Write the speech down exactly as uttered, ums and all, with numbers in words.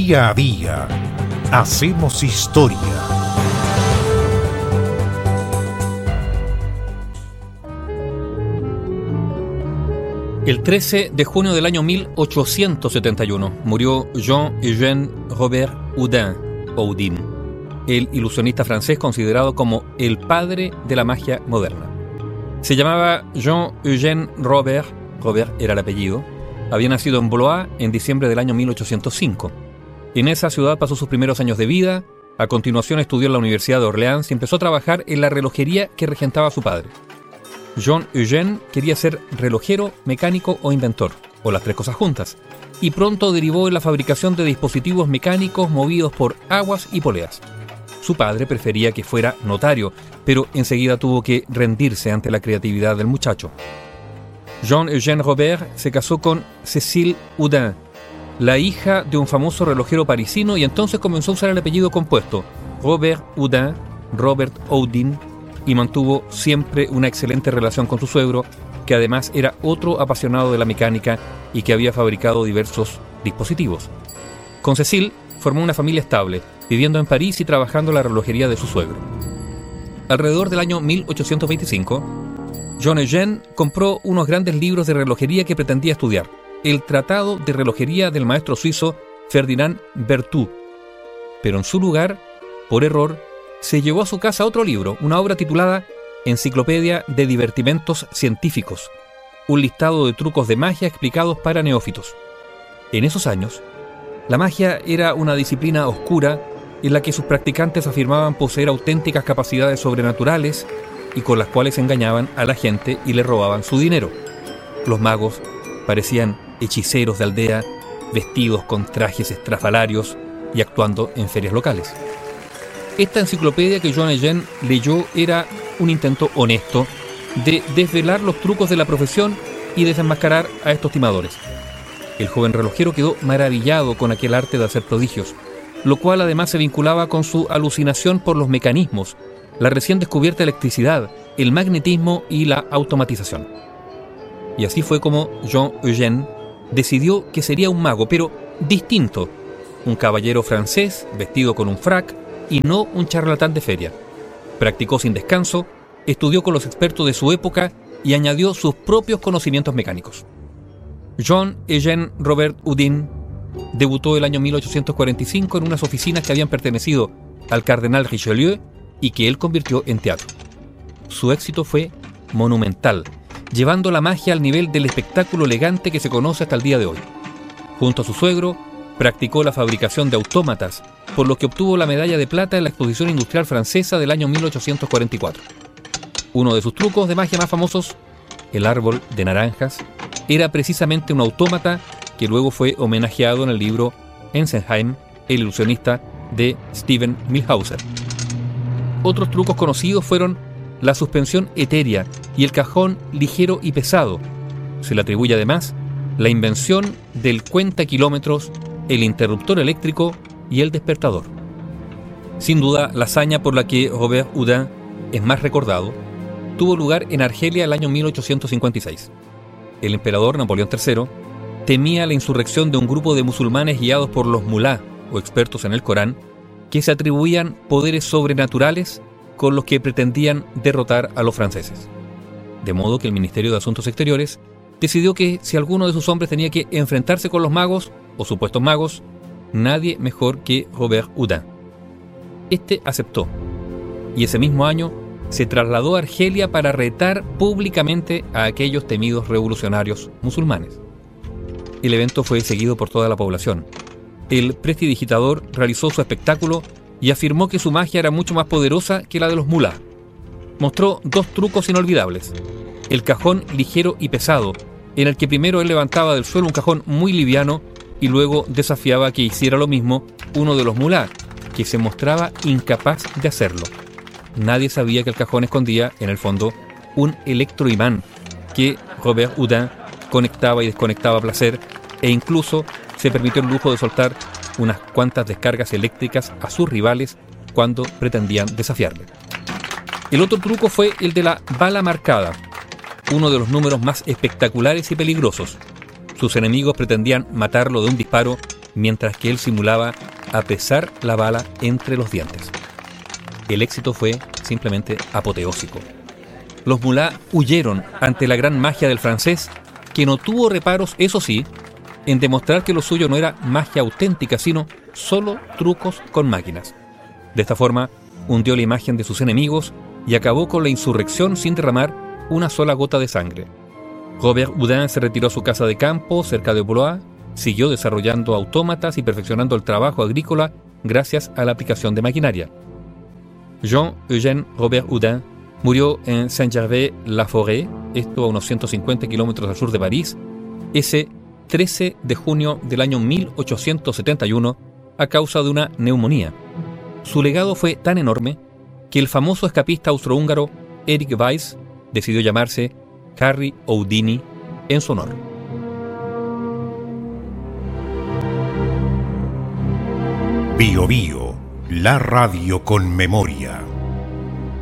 Día a día hacemos historia. El trece de junio del año mil ochocientos setenta y uno murió Jean-Eugène Robert Houdin, Houdin, el ilusionista francés considerado como el padre de la magia moderna. Se llamaba Jean-Eugène Robert, Robert era el apellido, había nacido en Blois en diciembre del año mil ochocientos cinco. En esa ciudad pasó sus primeros años de vida, a continuación estudió en la Universidad de Orleans y empezó a trabajar en la relojería que regentaba su padre. Jean-Eugène quería ser relojero, mecánico o inventor, o las tres cosas juntas, y pronto derivó en la fabricación de dispositivos mecánicos movidos por aguas y poleas. Su padre prefería que fuera notario, pero enseguida tuvo que rendirse ante la creatividad del muchacho. Jean-Eugène Robert se casó con Cécile Houdin, la hija de un famoso relojero parisino, y entonces comenzó a usar el apellido compuesto, Robert Houdin, Robert Houdin, y mantuvo siempre una excelente relación con su suegro, que además era otro apasionado de la mecánica y que había fabricado diversos dispositivos. Con Cécile formó una familia estable, viviendo en París y trabajando en la relojería de su suegro. Alrededor del año mil ochocientos veinticinco, Jean-Eugène compró unos grandes libros de relojería que pretendía estudiar, el Tratado de Relojería del maestro suizo Ferdinand Berthoud. Pero en su lugar, por error, se llevó a su casa otro libro, una obra titulada Enciclopedia de Divertimentos Científicos, un listado de trucos de magia explicados para neófitos. En esos años, la magia era una disciplina oscura en la que sus practicantes afirmaban poseer auténticas capacidades sobrenaturales y con las cuales engañaban a la gente y le robaban su dinero. Los magos parecían hechiceros de aldea, vestidos con trajes estrafalarios y actuando en ferias locales. Esta enciclopedia que Jean-Eugène leyó era un intento honesto de desvelar los trucos de la profesión y desenmascarar a estos timadores. El joven relojero quedó maravillado con aquel arte de hacer prodigios, lo cual además se vinculaba con su alucinación por los mecanismos, la recién descubierta electricidad, el magnetismo y la automatización. Y así fue como Jean-Eugène decidió que sería un mago, pero distinto, un caballero francés vestido con un frac, y no un charlatán de feria. Practicó sin descanso, estudió con los expertos de su época y añadió sus propios conocimientos mecánicos. Jean-Eugène Robert Houdin debutó el año mil ochocientos cuarenta y cinco en unas oficinas que habían pertenecido al cardenal Richelieu y que él convirtió en teatro. Su éxito fue monumental, llevando la magia al nivel del espectáculo elegante que se conoce hasta el día de hoy. Junto a su suegro, practicó la fabricación de autómatas, por lo que obtuvo la medalla de plata en la Exposición Industrial Francesa del año mil ochocientos cuarenta y cuatro. Uno de sus trucos de magia más famosos, el árbol de naranjas, era precisamente un autómata que luego fue homenajeado en el libro Ensenheim, el ilusionista de Steven Milhauser. Otros trucos conocidos fueron la suspensión etérea y el cajón ligero y pesado. Se le atribuye además la invención del cuentakilómetros, el interruptor eléctrico y el despertador. Sin duda, la hazaña por la que Robert Houdin es más recordado tuvo lugar en Argelia el año mil ochocientos cincuenta y seis. El emperador Napoleón tercero temía la insurrección de un grupo de musulmanes guiados por los mulá, o expertos en el Corán, que se atribuían poderes sobrenaturales con los que pretendían derrotar a los franceses. De modo que el Ministerio de Asuntos Exteriores decidió que si alguno de sus hombres tenía que enfrentarse con los magos, o supuestos magos, nadie mejor que Robert Houdin. Este aceptó, y ese mismo año se trasladó a Argelia para retar públicamente a aquellos temidos revolucionarios musulmanes. El evento fue seguido por toda la población. El prestidigitador realizó su espectáculo y afirmó que su magia era mucho más poderosa que la de los mulá. Mostró dos trucos inolvidables: el cajón ligero y pesado, en el que primero él levantaba del suelo un cajón muy liviano y luego desafiaba a que hiciera lo mismo uno de los mulá, que se mostraba incapaz de hacerlo. Nadie sabía que el cajón escondía, en el fondo, un electroimán que Robert Houdin conectaba y desconectaba a placer, e incluso se permitió el lujo de soltar unas cuantas descargas eléctricas a sus rivales cuando pretendían desafiarle. El otro truco fue el de la bala marcada, uno de los números más espectaculares y peligrosos. Sus enemigos pretendían matarlo de un disparo mientras que él simulaba apesar la bala entre los dientes. El éxito fue simplemente apoteósico. Los mulá huyeron ante la gran magia del francés, que no tuvo reparos, eso sí, en demostrar que lo suyo no era magia auténtica, sino solo trucos con máquinas. De esta forma, hundió la imagen de sus enemigos y acabó con la insurrección sin derramar una sola gota de sangre. Robert Houdin se retiró a su casa de campo cerca de Blois, siguió desarrollando autómatas y perfeccionando el trabajo agrícola gracias a la aplicación de maquinaria. Jean-Eugène Robert Houdin murió en Saint-Gervais-la-Forêt, esto a unos ciento cincuenta kilómetros al sur de París, ese trece de junio del año mil ochocientos setenta y uno a causa de una neumonía. Su legado fue tan enorme que el famoso escapista austrohúngaro Erich Weiss decidió llamarse Harry Houdini en su honor. Bio Bio, la radio con memoria.